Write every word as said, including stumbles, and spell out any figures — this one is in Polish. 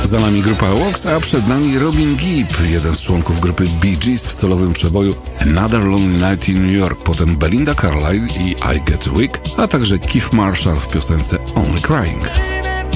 Za nami grupa Walks, a przed nami Robin Gibb, jeden z członków grupy Bee Gees w solowym przeboju Another Lonely Night in New York, potem Belinda Carlisle i I Get Weak, a także Keith Marshall w piosence Only Crying.